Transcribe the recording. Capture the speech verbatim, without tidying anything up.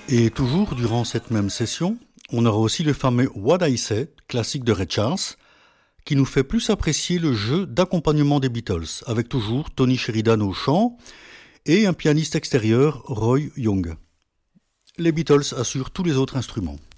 Et toujours durant cette même session, on aura aussi le fameux What I Said, classique de Ray Charles, qui nous fait plus apprécier le jeu d'accompagnement des Beatles, avec toujours Tony Sheridan au chant et un pianiste extérieur, Roy Young. Les Beatles assurent tous les autres instruments.